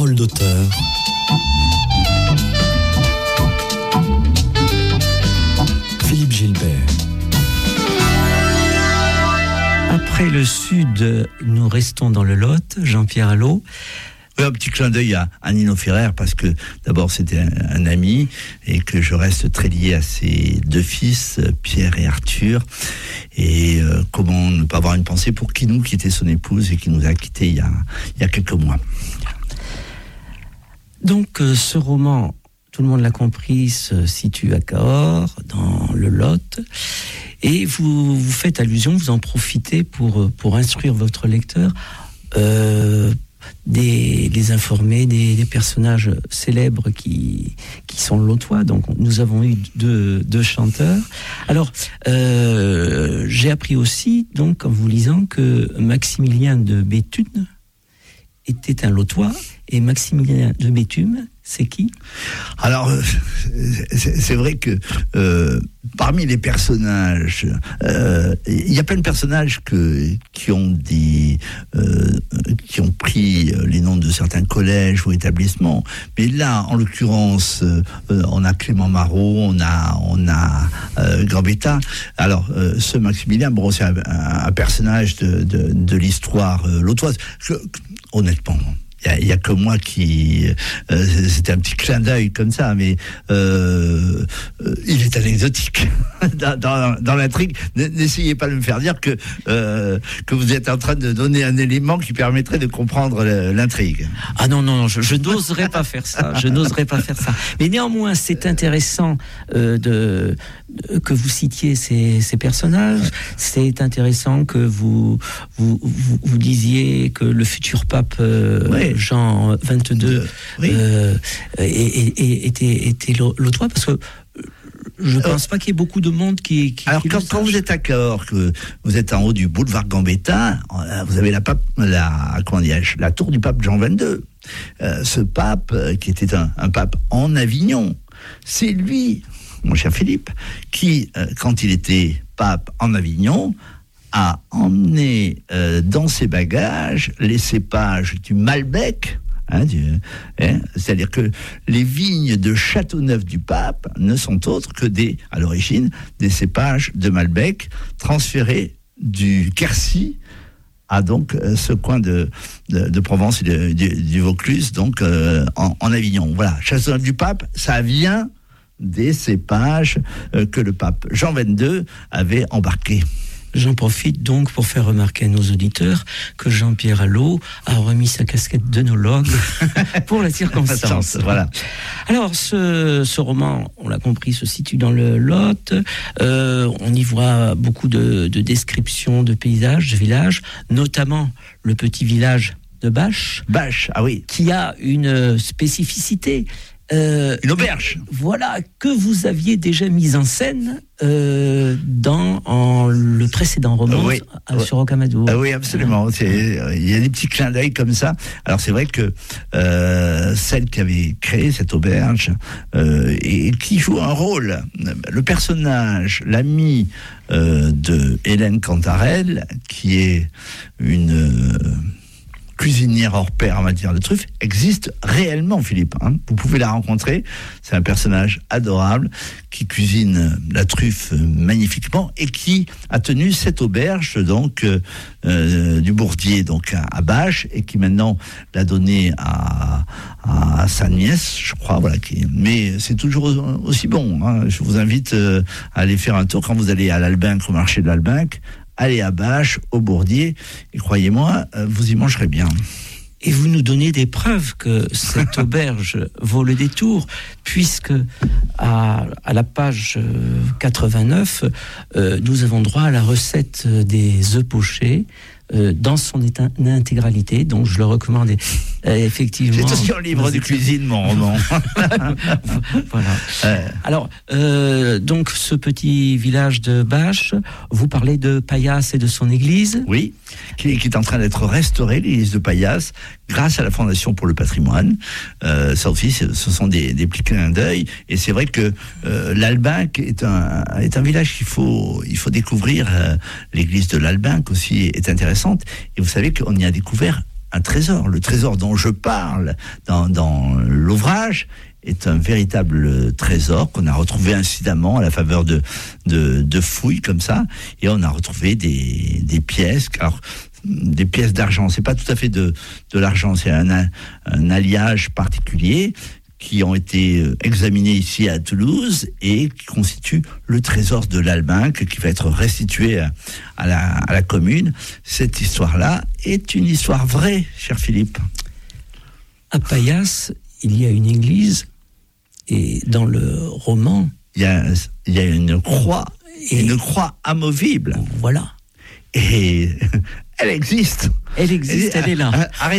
Parole d'auteur. Philippe Gilbert. Après le Sud, nous restons dans le Lot, Jean-Pierre Allot. Oui, un petit clin d'œil à Nino Ferrer, parce que d'abord c'était un ami, et que je reste très lié à ses deux fils, Pierre et Arthur. Et comment ne pas avoir une pensée pour Kinou, qui était son épouse et qui nous a quittés il y a quelques mois. Donc ce roman, tout le monde l'a compris, se situe à Cahors, dans le Lot. Et vous faites allusion, vous en profitez pour instruire votre lecteur, les informer des personnages célèbres qui sont lotois. Donc nous avons eu deux chanteurs. Alors j'ai appris aussi, donc en vous lisant, que Maximilien de Béthune était un lotois. Et Maximilien de Béthune, c'est qui ? Alors, c'est vrai que parmi les personnages, il y a plein de personnages qui ont pris les noms de certains collèges ou établissements. Mais là, en l'occurrence, on a Clément Marot, on a Gambetta. Alors, ce Maximilien, bon, c'est un personnage de l'histoire lotoise. Honnêtement, il y a que moi qui c'était un petit clin d'œil comme ça, mais il est anecdotique dans l'intrigue. N'essayez pas de me faire dire que vous êtes en train de donner un élément qui permettrait de comprendre l'intrigue. Ah non, je n'oserais pas faire ça. Mais néanmoins, c'est intéressant que vous citiez ces personnages. C'est intéressant que vous disiez que le futur pape Jean XXII était lotois, parce que je ne pense pas qu'il y ait beaucoup de monde qui alors quand vous êtes à Cahors, que vous êtes en haut du boulevard Gambetta, vous avez la tour du pape Jean XXII. Ce pape qui était un pape en Avignon, c'est lui, mon cher Philippe, qui, quand il était pape en Avignon, a emmené dans ses bagages les cépages du Malbec. C'est-à-dire que les vignes de Châteauneuf du Pape ne sont autres que à l'origine, des cépages de Malbec transférés du Quercy à donc ce coin de Provence et du Vaucluse, donc en Avignon. Voilà, Châteauneuf du Pape, ça vient des cépages que le pape Jean XXII avait embarqués. J'en profite donc pour faire remarquer à nos auditeurs que Jean-Pierre Allot a remis sa casquette d'œnologue pour la circonstance. Voilà. Alors, ce roman, on l'a compris, se situe dans le Lot. On y voit beaucoup de descriptions de paysages, de villages, notamment le petit village de Bâche. Bâche, ah oui. Qui a une spécificité. Une auberge. Voilà, que vous aviez déjà mise en scène dans le précédent roman sur Rocamadour. Oui, absolument. Il y a des petits clins d'œil comme ça. Alors c'est vrai que celle qui avait créé cette auberge et qui joue un rôle, le personnage, l'ami de Hélène Cantarelle, qui est une cuisinière hors pair en matière de truffes, existe réellement, Philippe. Vous pouvez la rencontrer. C'est un personnage adorable qui cuisine la truffe magnifiquement et qui a tenu cette auberge donc du Bourdier, donc à Bâche, et qui maintenant l'a donnée à sa nièce, je crois. Voilà. Mais c'est toujours aussi bon. Je vous invite à aller faire un tour quand vous allez à l'Albinque, au marché de l'Albinque. Allez à Bâche, au Bourdier, et croyez-moi, vous y mangerez bien. Et vous nous donnez des preuves que cette auberge vaut le détour, puisque à la page 89, nous avons droit à la recette des œufs pochés, dans son intégralité, donc je le recommande effectivement. C'est aussi un livre de cuisine, mon roman. Voilà. Alors, donc ce petit village de Bâche, vous parlez de Paillasse et de son église. Oui, qui est en train d'être restaurée, l'église de Paillasse, grâce à la Fondation pour le patrimoine. Ça aussi, ce sont des petits clins d'œil. Et c'est vrai que l'Albinque est un village qu'il faut découvrir. L'église de l'Albinque aussi est intéressante. Et vous savez qu'on y a découvert un trésor. Le trésor dont je parle dans l'ouvrage est un véritable trésor qu'on a retrouvé incidemment à la faveur de fouilles comme ça, et on a retrouvé des pièces. Alors, des pièces d'argent, c'est pas tout à fait de l'argent, c'est un alliage particulier qui ont été examinés ici à Toulouse et qui constituent le trésor de l'Albinque qui va être restitué à la commune. Cette histoire-là est une histoire vraie, cher Philippe. À Paillasse, il y a une église, et dans le roman, il y a une croix, une croix amovible. Voilà. Et elle existe. Elle existe, elle est là.